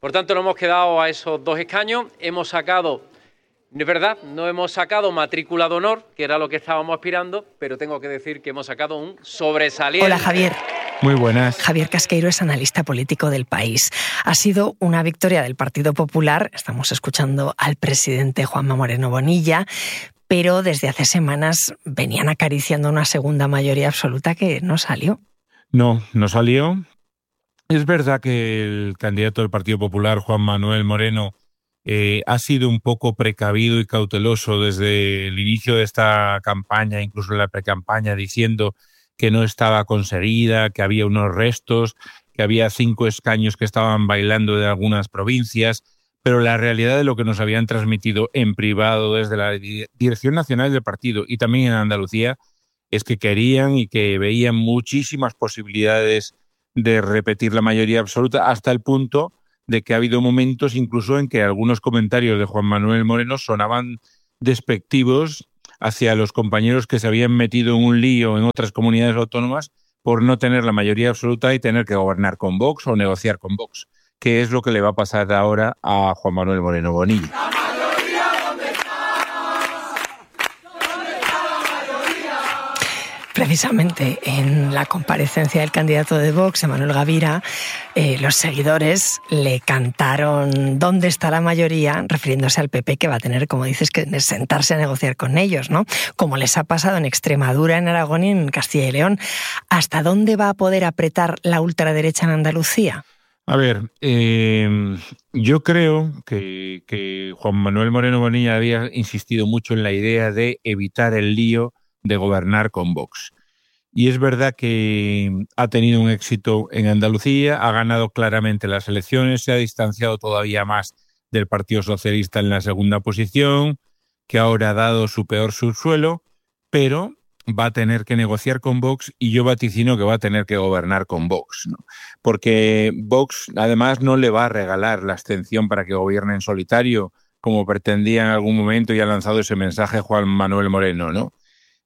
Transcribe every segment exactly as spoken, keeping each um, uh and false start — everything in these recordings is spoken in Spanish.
Por tanto, nos hemos quedado a esos dos escaños. Hemos sacado, es verdad, no hemos sacado matrícula de honor, que era lo que estábamos aspirando, pero tengo que decir que hemos sacado un sobresaliente. Hola, Javier. Muy buenas. Javier Casqueiro es analista político del País. Ha sido una victoria del Partido Popular. Estamos escuchando al presidente Juanma Moreno Bonilla, pero desde hace semanas venían acariciando una segunda mayoría absoluta que no salió. No, no salió. Es verdad que el candidato del Partido Popular, Juan Manuel Moreno, eh, ha sido un poco precavido y cauteloso desde el inicio de esta campaña, incluso en la precampaña, diciendo que no estaba conseguida, que había unos restos, que había cinco escaños que estaban bailando de algunas provincias, pero la realidad de lo que nos habían transmitido en privado desde la Dirección Nacional del partido y también en Andalucía es que querían y que veían muchísimas posibilidades de repetir la mayoría absoluta, hasta el punto de que ha habido momentos incluso en que algunos comentarios de Juan Manuel Moreno sonaban despectivos hacia los compañeros que se habían metido en un lío en otras comunidades autónomas por no tener la mayoría absoluta y tener que gobernar con Vox o negociar con Vox, que es lo que le va a pasar ahora a Juan Manuel Moreno Bonilla. Precisamente en la comparecencia del candidato de Vox, Emmanuel Gavira, eh, los seguidores le cantaron ¿dónde está la mayoría?, refiriéndose al P P, que va a tener, como dices, que sentarse a negociar con ellos, ¿no? Como les ha pasado en Extremadura, en Aragón y en Castilla y León. ¿Hasta dónde va a poder apretar la ultraderecha en Andalucía? A ver, eh, yo creo que, que Juan Manuel Moreno Bonilla había insistido mucho en la idea de evitar el lío de gobernar con Vox. Y es verdad que ha tenido un éxito en Andalucía, ha ganado claramente las elecciones, se ha distanciado todavía más del Partido Socialista en la segunda posición, que ahora ha dado su peor subsuelo, pero va a tener que negociar con Vox y yo vaticino que va a tener que gobernar con Vox, ¿no? Porque Vox además no le va a regalar la abstención para que gobierne en solitario, como pretendía en algún momento y ha lanzado ese mensaje Juan Manuel Moreno, ¿no?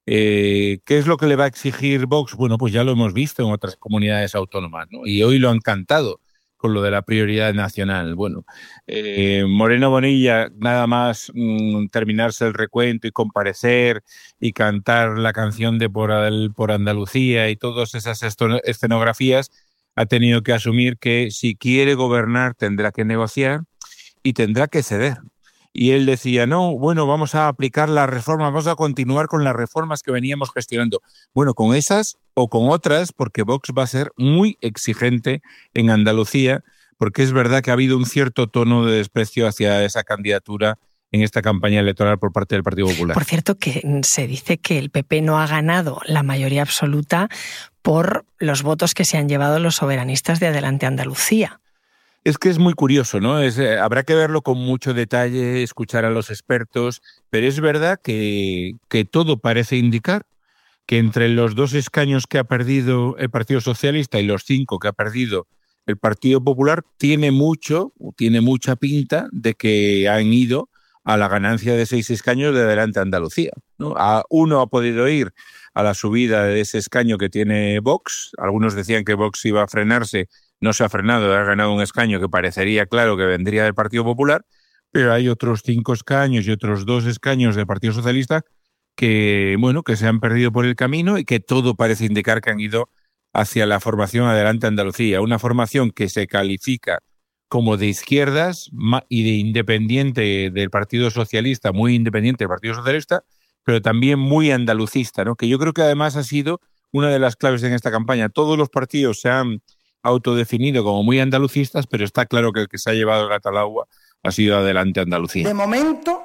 Eh, ¿Qué es lo que le va a exigir Vox? Bueno, pues ya lo hemos visto en otras comunidades autónomas, ¿no? Y hoy lo han cantado con lo de la prioridad nacional. Bueno, eh, Moreno Bonilla, nada más mmm, terminarse el recuento y comparecer y cantar la canción de Por, por Andalucía y todas esas escenografías, ha tenido que asumir que si quiere gobernar tendrá que negociar y tendrá que ceder. Y él decía, no, bueno, vamos a aplicar las reformas, vamos a continuar con las reformas que veníamos gestionando. Bueno, con esas o con otras, porque Vox va a ser muy exigente en Andalucía, porque es verdad que ha habido un cierto tono de desprecio hacia esa candidatura en esta campaña electoral por parte del Partido Popular. Por cierto, que se dice que el P P no ha ganado la mayoría absoluta por los votos que se han llevado los soberanistas de Adelante Andalucía. Es que es muy curioso, ¿no? Es, eh, habrá que verlo con mucho detalle, escuchar a los expertos, pero es verdad que, que todo parece indicar que entre los dos escaños que ha perdido el Partido Socialista y los cinco que ha perdido el Partido Popular, tiene mucho, tiene mucha pinta de que han ido a la ganancia de seis escaños de Adelante Andalucía, ¿no? A uno ha podido ir a la subida de ese escaño que tiene Vox. Algunos decían que Vox iba a frenarse. No se ha frenado, ha ganado un escaño que parecería claro que vendría del Partido Popular, pero hay otros cinco escaños y otros dos escaños del Partido Socialista que, bueno, que se han perdido por el camino y que todo parece indicar que han ido hacia la formación Adelante Andalucía, una formación que se califica como de izquierdas y de independiente del Partido Socialista, muy independiente del Partido Socialista, pero también muy andalucista, ¿no? Que yo creo que además ha sido una de las claves en esta campaña. Todos los partidos se han autodefinido como muy andalucistas, pero está claro que el que se ha llevado el gato al agua ha sido Adelante Andalucía. De momento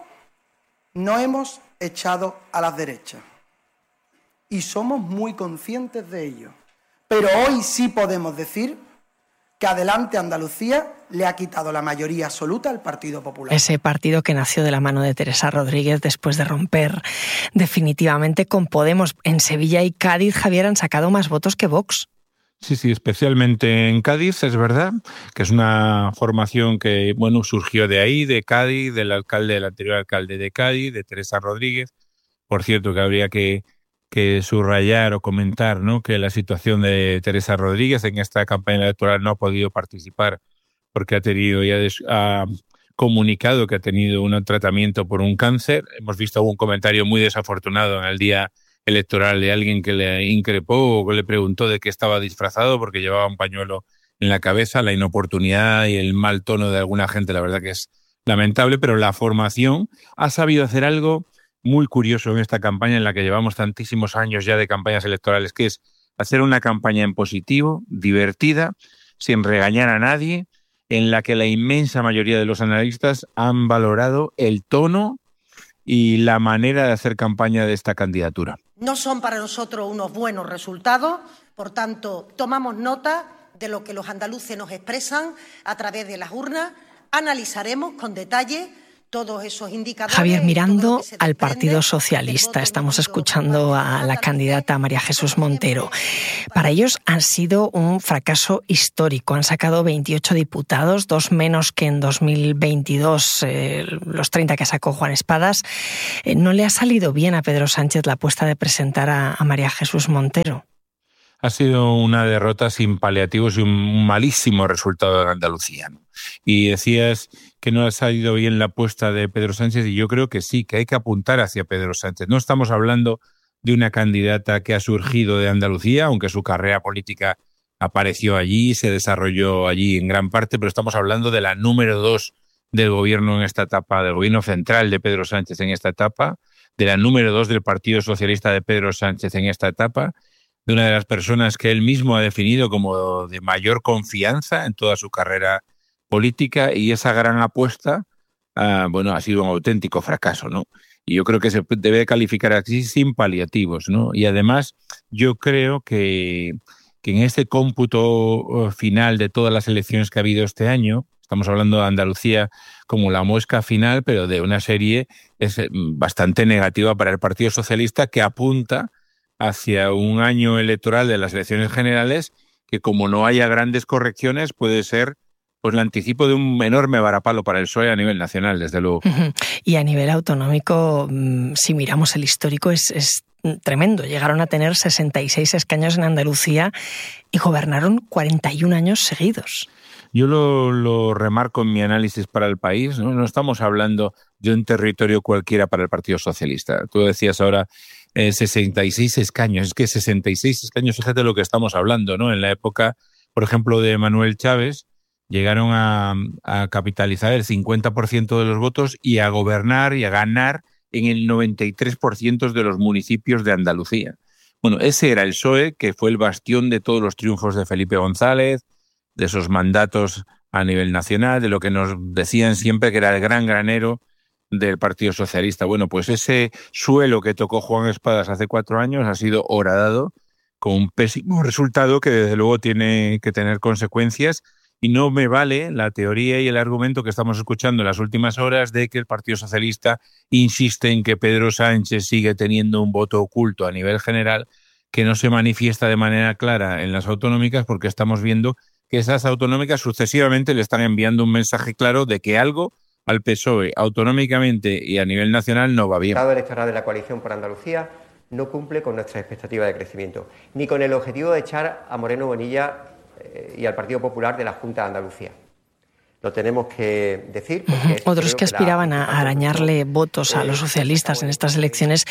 no hemos echado a las derechas y somos muy conscientes de ello, pero hoy sí podemos decir que Adelante Andalucía le ha quitado la mayoría absoluta al Partido Popular. Ese partido que nació de la mano de Teresa Rodríguez después de romper definitivamente con Podemos. En Sevilla y Cádiz, Javier, han sacado más votos que Vox. Sí, sí, especialmente en Cádiz, es verdad, que es una formación que, bueno, surgió de ahí, de Cádiz, del alcalde, del anterior alcalde de Cádiz, de Teresa Rodríguez. Por cierto, que habría que, que subrayar o comentar, ¿no?, que la situación de Teresa Rodríguez en esta campaña electoral no ha podido participar porque ha tenido ya des, ha comunicado que ha tenido un tratamiento por un cáncer. Hemos visto algún comentario muy desafortunado en el día electoral de alguien que le increpó o que le preguntó de qué estaba disfrazado porque llevaba un pañuelo en la cabeza. La inoportunidad y el mal tono de alguna gente, la verdad que es lamentable, pero la formación ha sabido hacer algo muy curioso en esta campaña en la que llevamos tantísimos años ya de campañas electorales, que es hacer una campaña en positivo, divertida, sin regañar a nadie, en la que la inmensa mayoría de los analistas han valorado el tono y la manera de hacer campaña de esta candidatura. No son para nosotros unos buenos resultados, por tanto, tomamos nota de lo que los andaluces nos expresan a través de las urnas, analizaremos con detalle todos esos indicadores. Javier, mirando al Partido Socialista, estamos escuchando a la candidata María Jesús Montero. Para ellos han sido un fracaso histórico. Han sacado veintiocho diputados, dos menos que en dos mil veintidós, eh, los treinta que sacó Juan Espadas. Eh, ¿No le ha salido bien a Pedro Sánchez la apuesta de presentar a, a María Jesús Montero? Ha sido una derrota sin paliativos y un malísimo resultado en Andalucía, ¿no? Y decías que no ha salido bien la apuesta de Pedro Sánchez, y yo creo que sí, que hay que apuntar hacia Pedro Sánchez. No estamos hablando de una candidata que ha surgido de Andalucía, aunque su carrera política apareció allí, se desarrolló allí en gran parte, pero estamos hablando de la número dos del gobierno en esta etapa, del gobierno central de Pedro Sánchez en esta etapa, de la número dos del Partido Socialista de Pedro Sánchez en esta etapa, de una de las personas que él mismo ha definido como de mayor confianza en toda su carrera política, y esa gran apuesta, uh, bueno, ha sido un auténtico fracaso, ¿no? Y yo creo que se debe calificar así sin paliativos, ¿no? Y además yo creo que, que en este cómputo final de todas las elecciones que ha habido este año, estamos hablando de Andalucía como la muesca final, pero de una serie es bastante negativa para el Partido Socialista, que apunta hacia un año electoral de las elecciones generales que, como no haya grandes correcciones, puede ser pues el anticipo de un enorme varapalo para el P S O E a nivel nacional, desde luego. Y a nivel autonómico, si miramos el histórico, es, es tremendo. Llegaron a tener sesenta y seis escaños en Andalucía y gobernaron cuarenta y un años seguidos. Yo lo, lo remarco en mi análisis para el país, ¿no? No estamos hablando de un territorio cualquiera para el Partido Socialista. Tú decías ahora eh, sesenta y seis escaños. Es que sesenta y seis escaños, fíjate de lo que estamos hablando, ¿no? En la época, por ejemplo, de Manuel Chávez, llegaron a, a capitalizar el cincuenta por ciento de los votos y a gobernar y a ganar en el noventa y tres por ciento de los municipios de Andalucía. Bueno, ese era el P S O E, que fue el bastión de todos los triunfos de Felipe González, de esos mandatos a nivel nacional, de lo que nos decían siempre que era el gran granero del Partido Socialista. Bueno, pues ese suelo que tocó Juan Espadas hace cuatro años ha sido horadado con un pésimo resultado que desde luego tiene que tener consecuencias. Y no me vale la teoría y el argumento que estamos escuchando en las últimas horas de que el Partido Socialista insiste en que Pedro Sánchez sigue teniendo un voto oculto a nivel general que no se manifiesta de manera clara en las autonómicas, porque estamos viendo que esas autonómicas sucesivamente le están enviando un mensaje claro de que algo al P S O E autonómicamente y a nivel nacional no va bien. El resultado electoral de la coalición por Andalucía no cumple con nuestras expectativas de crecimiento, ni con el objetivo de echar a Moreno Bonilla y al Partido Popular de la Junta de Andalucía. Lo tenemos que decir. Uh-huh. Otros que aspiraban a arañarle votos a los socialistas en estas elecciones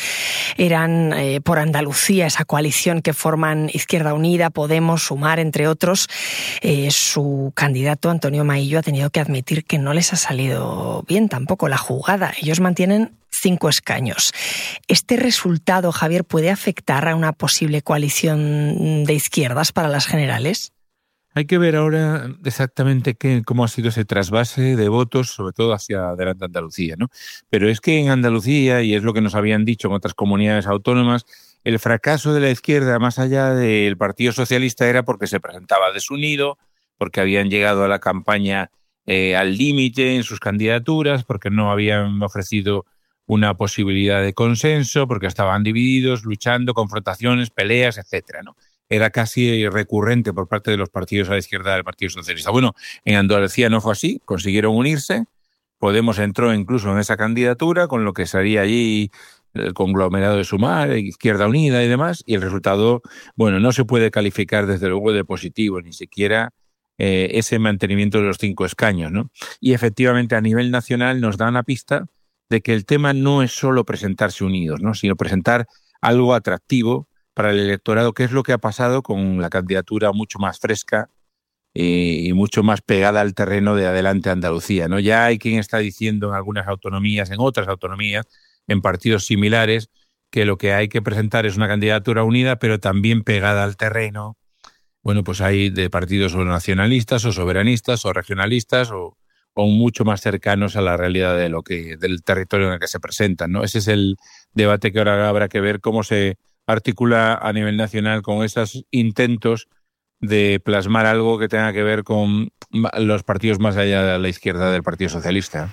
eran eh, por Andalucía, esa coalición que forman Izquierda Unida, Podemos, Sumar, entre otros. Eh, su candidato, Antonio Maillo, ha tenido que admitir que no les ha salido bien tampoco la jugada. Ellos mantienen cinco escaños. ¿Este resultado, Javier, puede afectar a una posible coalición de izquierdas para las generales? Hay que ver ahora exactamente qué, cómo ha sido ese trasvase de votos, sobre todo hacia adelante Andalucía, ¿no? Pero es que en Andalucía, y es lo que nos habían dicho en otras comunidades autónomas, el fracaso de la izquierda, más allá del Partido Socialista, era porque se presentaba desunido, porque habían llegado a la campaña eh, al límite en sus candidaturas, porque no habían ofrecido una posibilidad de consenso, porque estaban divididos, luchando, confrontaciones, peleas, etcétera, ¿no? Era casi recurrente por parte de los partidos a la izquierda del Partido Socialista. Bueno, en Andalucía no fue así, consiguieron unirse, Podemos entró incluso en esa candidatura, con lo que sería allí el conglomerado de Sumar, Izquierda Unida y demás, y el resultado, bueno, no se puede calificar desde luego de positivo, ni siquiera eh, ese mantenimiento de los cinco escaños, ¿no? Y efectivamente a nivel nacional nos da una pista de que el tema no es solo presentarse unidos, ¿no? Sino presentar algo atractivo para el electorado, que es lo que ha pasado con la candidatura mucho más fresca eh, y mucho más pegada al terreno de Adelante Andalucía, ¿no? Ya hay quien está diciendo en algunas autonomías, en otras autonomías, en partidos similares, que lo que hay que presentar es una candidatura unida, pero también pegada al terreno. Bueno, pues hay de partidos o nacionalistas, o soberanistas, o regionalistas, o, o mucho más cercanos a la realidad de lo que, del territorio en el que se presentan, ¿no? Ese es el debate que ahora habrá que ver cómo se articula a nivel nacional con esos intentos de plasmar algo que tenga que ver con los partidos más allá de la izquierda del Partido Socialista.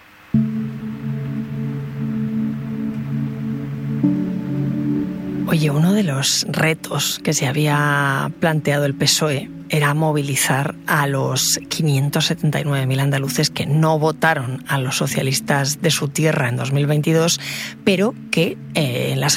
Oye, uno de los retos que se había planteado el P S O E era movilizar a los quinientos setenta y nueve mil andaluces que no votaron a los socialistas de su tierra en dos mil veintidós, pero que eh, en las